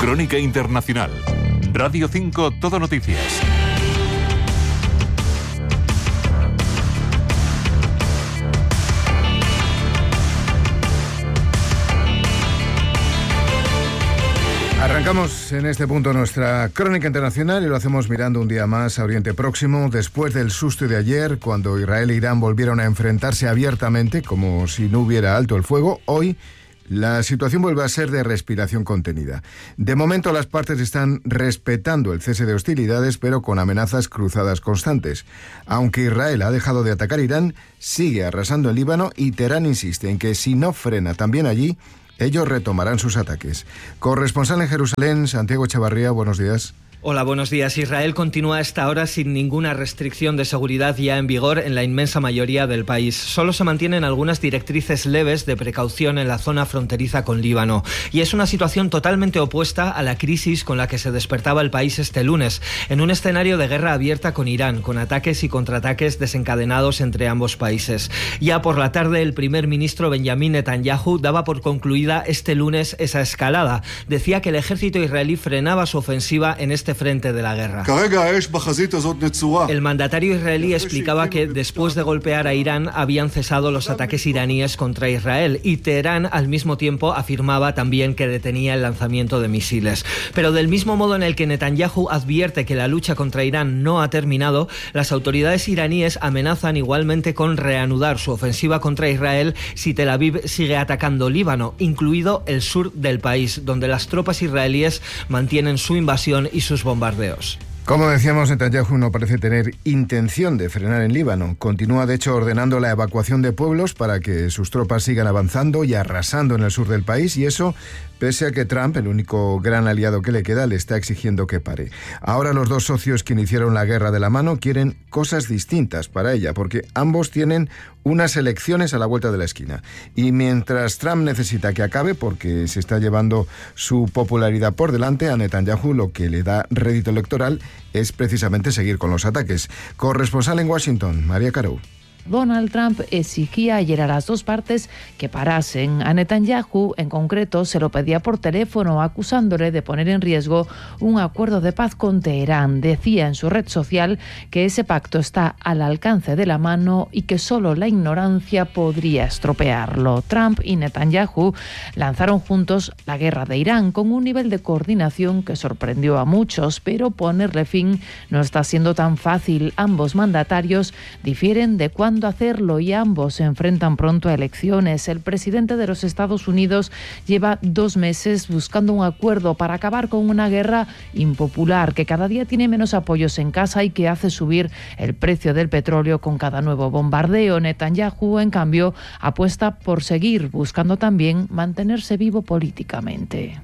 Crónica Internacional. Radio 5 Todo Noticias. Arrancamos en este punto nuestra crónica internacional y lo hacemos mirando un día más a Oriente Próximo. Después del susto de ayer, cuando Israel e Irán volvieron a enfrentarse abiertamente, como si no hubiera alto el fuego, hoy la situación vuelve a ser de respiración contenida. De momento las partes están respetando el cese de hostilidades, pero con amenazas cruzadas constantes. Aunque Israel ha dejado de atacar Irán, sigue arrasando el Líbano y Teherán insiste en que si no frena también allí, ellos retomarán sus ataques. Corresponsal en Jerusalén, Santiago Echevarría, buenos días. Hola, buenos días. Israel continúa a esta hora sin ninguna restricción de seguridad ya en vigor en la inmensa mayoría del país. Solo se mantienen algunas directrices leves de precaución en la zona fronteriza con Líbano. Y es una situación totalmente opuesta a la crisis con la que se despertaba el país este lunes, en un escenario de guerra abierta con Irán, con ataques y contraataques desencadenados entre ambos países. Ya por la tarde, el primer ministro Benjamin Netanyahu daba por concluida este lunes esa escalada. Decía que el ejército israelí frenaba su ofensiva en este frente de la guerra. El mandatario israelí explicaba que después de golpear a Irán habían cesado los ataques iraníes contra Israel y Teherán al mismo tiempo afirmaba también que detenía el lanzamiento de misiles. Pero del mismo modo en el que Netanyahu advierte que la lucha contra Irán no ha terminado, las autoridades iraníes amenazan igualmente con reanudar su ofensiva contra Israel si Tel Aviv sigue atacando Líbano, incluido el sur del país, donde las tropas israelíes mantienen su invasión y sus bombardeos. Como decíamos, Netanyahu no parece tener intención de frenar en Líbano. Continúa, de hecho, ordenando la evacuación de pueblos para que sus tropas sigan avanzando y arrasando en el sur del país, y eso pese a que Trump, el único gran aliado que le queda, le está exigiendo que pare. Ahora los dos socios que iniciaron la guerra de la mano quieren cosas distintas para ella, porque ambos tienen unas elecciones a la vuelta de la esquina. Y mientras Trump necesita que acabe, porque se está llevando su popularidad por delante, a Netanyahu lo que le da rédito electoral es precisamente seguir con los ataques. Corresponsal en Washington, María Carou. Donald Trump exigía ayer a las dos partes que parasen. A Netanyahu, en concreto, se lo pedía por teléfono, acusándole de poner en riesgo un acuerdo de paz con Teherán. Decía en su red social que ese pacto está al alcance de la mano y que solo la ignorancia podría estropearlo. Trump y Netanyahu lanzaron juntos la guerra de Irán con un nivel de coordinación que sorprendió a muchos, pero ponerle fin no está siendo tan fácil. Ambos mandatarios difieren de cuándo hacerlo y ambos se enfrentan pronto a elecciones. El presidente de los Estados Unidos lleva 2 meses buscando un acuerdo para acabar con una guerra impopular que cada día tiene menos apoyos en casa y que hace subir el precio del petróleo con cada nuevo bombardeo. Netanyahu, en cambio, apuesta por seguir buscando también mantenerse vivo políticamente.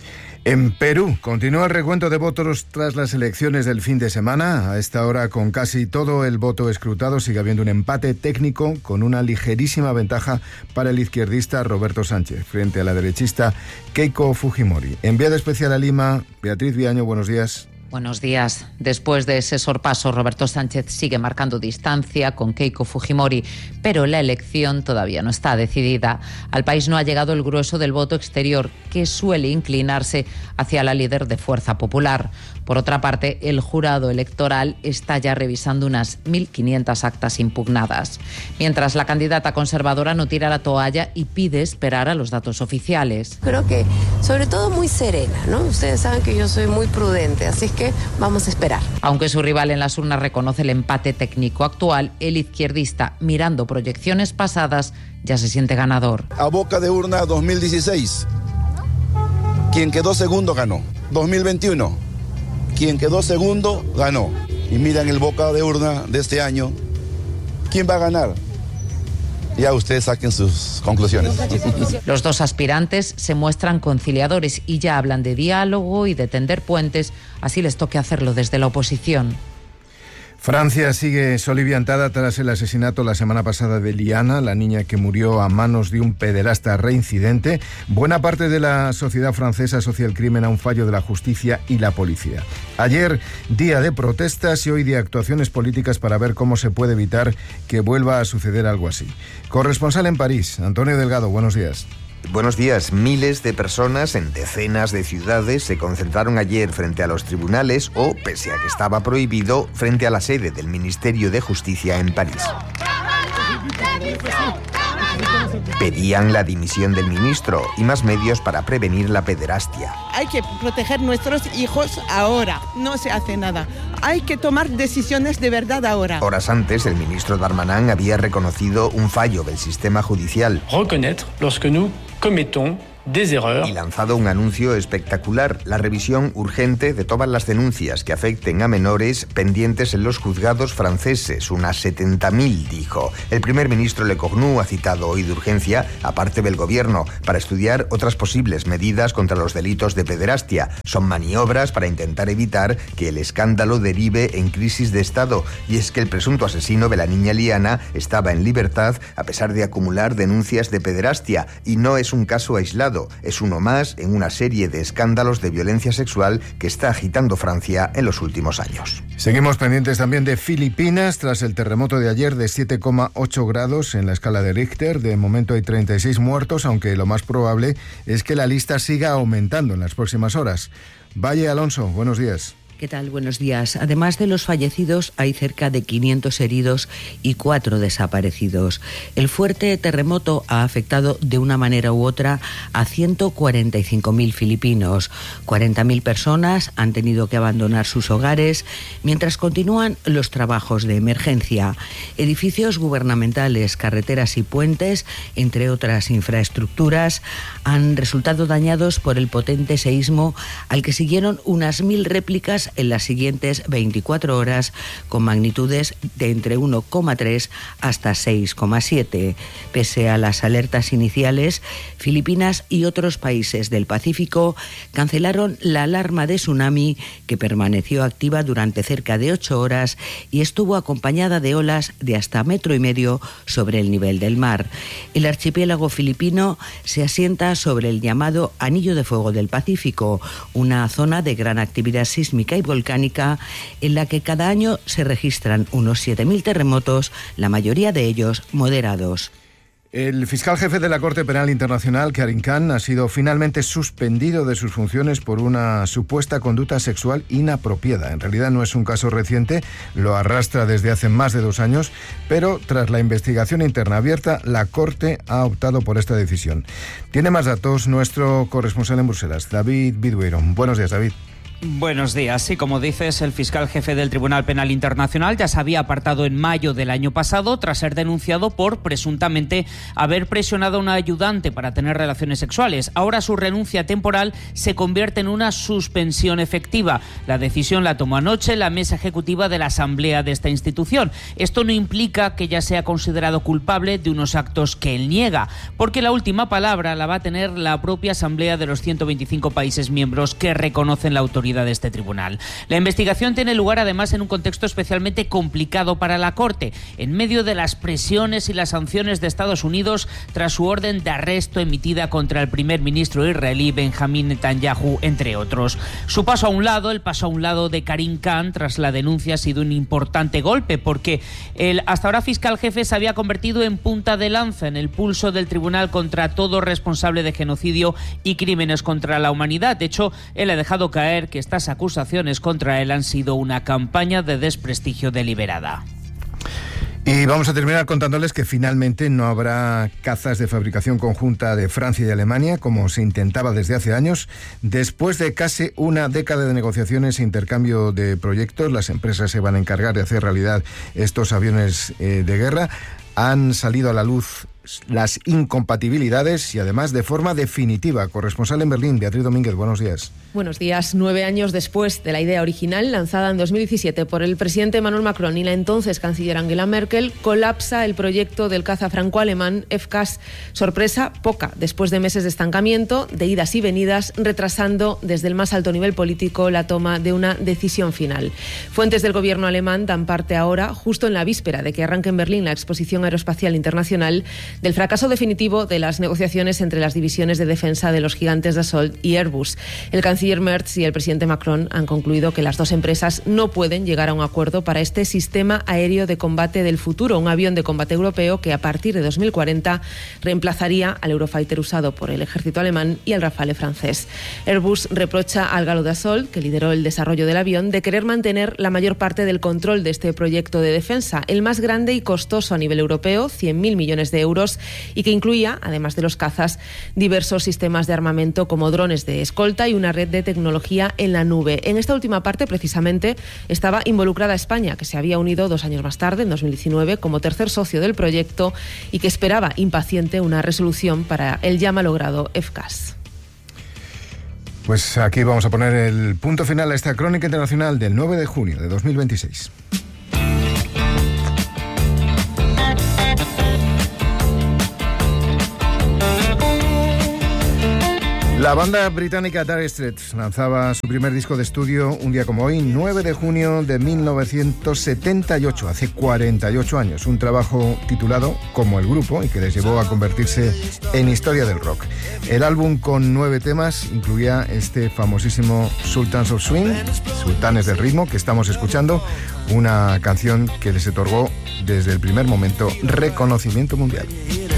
En Perú continúa el recuento de votos tras las elecciones del fin de semana. A esta hora, con casi todo el voto escrutado, sigue habiendo un empate técnico con una ligerísima ventaja para el izquierdista Roberto Sánchez frente a la derechista Keiko Fujimori. Enviada especial a Lima, Beatriz Viaño, buenos días. Buenos días. Después de ese sorpaso, Roberto Sánchez sigue marcando distancia con Keiko Fujimori, pero la elección todavía no está decidida. Al país no ha llegado el grueso del voto exterior, que suele inclinarse hacia la líder de Fuerza Popular. Por otra parte, el jurado electoral está ya revisando unas 1.500 actas impugnadas. Mientras, la candidata conservadora no tira la toalla y pide esperar a los datos oficiales. Creo que, sobre todo, muy serena, ¿no? Ustedes saben que yo soy muy prudente, así es que vamos a esperar. Aunque su rival en las urnas reconoce el empate técnico actual, el izquierdista, mirando proyecciones pasadas, ya se siente ganador. A boca de urna 2016, quien quedó segundo ganó. 2021, quien quedó segundo ganó. Y miran el boca de urna de este año, ¿quién va a ganar? Ya ustedes saquen sus conclusiones. Los dos aspirantes se muestran conciliadores y ya hablan de diálogo y de tender puentes, así les toque hacerlo desde la oposición. Francia sigue soliviantada tras el asesinato la semana pasada de Liana, la niña que murió a manos de un pederasta reincidente. Buena parte de la sociedad francesa asocia el crimen a un fallo de la justicia y la policía. Ayer, día de protestas y hoy de actuaciones políticas para ver cómo se puede evitar que vuelva a suceder algo así. Corresponsal en París, Antonio Delgado, buenos días. Buenos días. Miles de personas en decenas de ciudades se concentraron ayer frente a los tribunales o, pese a que estaba prohibido, frente a la sede del Ministerio de Justicia en París. Pedían la dimisión del ministro y más medios para prevenir la pederastia. Hay que proteger nuestros hijos ahora. No se hace nada. Hay que tomar decisiones de verdad ahora. Horas antes, el ministro Darmanin había reconocido un fallo del sistema judicial. Reconnaître lorsque nous commettons des erreurs. Y lanzado un anuncio espectacular, la revisión urgente de todas las denuncias que afecten a menores pendientes en los juzgados franceses, unas 70.000, dijo. El primer ministro Lecornu ha citado hoy de urgencia a parte del gobierno para estudiar otras posibles medidas contra los delitos de pederastia. Son maniobras para intentar evitar que el escándalo derive en crisis de Estado. Y es que el presunto asesino de la niña Liana estaba en libertad a pesar de acumular denuncias de pederastia. Y no es un caso aislado. Es uno más en una serie de escándalos de violencia sexual que está agitando Francia en los últimos años. Seguimos pendientes también de Filipinas tras el terremoto de ayer de 7,8 grados en la escala de Richter. De momento hay 36 muertos, aunque lo más probable es que la lista siga aumentando en las próximas horas. Valle Alonso, buenos días. ¿Qué tal? Buenos días. Además de los fallecidos, hay cerca de 500 heridos y 4 desaparecidos. El fuerte terremoto ha afectado de una manera u otra a 145.000 filipinos. 40.000 personas han tenido que abandonar sus hogares mientras continúan los trabajos de emergencia. Edificios gubernamentales, carreteras y puentes, entre otras infraestructuras, han resultado dañados por el potente seísmo al que siguieron unas 1.000 réplicas en las siguientes 24 horas, con magnitudes de entre 1,3 hasta 6,7. Pese a las alertas iniciales, Filipinas y otros países del Pacífico cancelaron la alarma de tsunami, que permaneció activa durante cerca de 8 horas y estuvo acompañada de olas de hasta 1,5 metros sobre el nivel del mar. El archipiélago filipino se asienta sobre el llamado Anillo de Fuego del Pacífico, una zona de gran actividad sísmica y volcánica en la que cada año se registran unos 7.000 terremotos, la mayoría de ellos moderados. El fiscal jefe de la Corte Penal Internacional, Karim Khan, ha sido finalmente suspendido de sus funciones por una supuesta conducta sexual inapropiada. En realidad no es un caso reciente, lo arrastra desde hace más de 2 años, pero tras la investigación interna abierta, la Corte ha optado por esta decisión. Tiene más datos nuestro corresponsal en Bruselas, David Biduero. Buenos días, David. Buenos días. Sí, como dices, el fiscal jefe del Tribunal Penal Internacional ya se había apartado en mayo del año pasado tras ser denunciado por presuntamente haber presionado a una ayudante para tener relaciones sexuales. Ahora su renuncia temporal se convierte en una suspensión efectiva. La decisión la tomó anoche la mesa ejecutiva de la asamblea de esta institución. Esto no implica que ya sea considerado culpable de unos actos que él niega, porque la última palabra la va a tener la propia asamblea de los 125 países miembros que reconocen la autoridad de este tribunal. La investigación tiene lugar además en un contexto especialmente complicado para la Corte, en medio de las presiones y las sanciones de Estados Unidos tras su orden de arresto emitida contra el primer ministro israelí Benjamín Netanyahu, entre otros. El paso a un lado de Karim Khan tras la denuncia ha sido un importante golpe, porque el hasta ahora fiscal jefe se había convertido en punta de lanza en el pulso del tribunal contra todo responsable de genocidio y crímenes contra la humanidad. De hecho, él ha dejado caer que estas acusaciones contra él han sido una campaña de desprestigio deliberada. Y vamos a terminar contándoles que finalmente no habrá cazas de fabricación conjunta de Francia y Alemania, como se intentaba desde hace años. Después de casi una década de negociaciones e intercambio de proyectos, las empresas se van a encargar de hacer realidad estos aviones de guerra. Han salido a la luz las incompatibilidades y además de forma definitiva. Corresponsal en Berlín, Beatriz Domínguez, buenos días. Buenos días. 9 años después de la idea original, lanzada en 2017 por el presidente Emmanuel Macron y la entonces canciller Angela Merkel, colapsa el proyecto del caza franco-alemán FCAS. Sorpresa poca, después de meses de estancamiento, de idas y venidas, retrasando desde el más alto nivel político la toma de una decisión final. Fuentes del gobierno alemán dan parte ahora, justo en la víspera de que arranque en Berlín la exposición Aeroespacial Internacional del fracaso definitivo de las negociaciones entre las divisiones de defensa de los gigantes Dassault y Airbus. El canciller Merz y el presidente Macron han concluido que las dos empresas no pueden llegar a un acuerdo para este sistema aéreo de combate del futuro, un avión de combate europeo que a partir de 2040 reemplazaría al Eurofighter usado por el ejército alemán y al Rafale francés. Airbus reprocha al galo Dassault, que lideró el desarrollo del avión, de querer mantener la mayor parte del control de este proyecto de defensa, el más grande y costoso a nivel europeo, 100.000 millones de euros, y que incluía, además de los cazas, diversos sistemas de armamento como drones de escolta y una red de tecnología en la nube. En esta última parte, precisamente, estaba involucrada España, que se había unido 2 años más tarde, en 2019, como tercer socio del proyecto y que esperaba impaciente una resolución para el ya malogrado FCAS. Pues aquí vamos a poner el punto final a esta crónica internacional del 9 de junio de 2026. La banda británica Dire Straits lanzaba su primer disco de estudio un día como hoy, 9 de junio de 1978, hace 48 años. Un trabajo titulado como el grupo y que les llevó a convertirse en historia del rock. El álbum con 9 temas incluía este famosísimo Sultans of Swing, Sultanes del Ritmo, que estamos escuchando, una canción que les otorgó desde el primer momento reconocimiento mundial.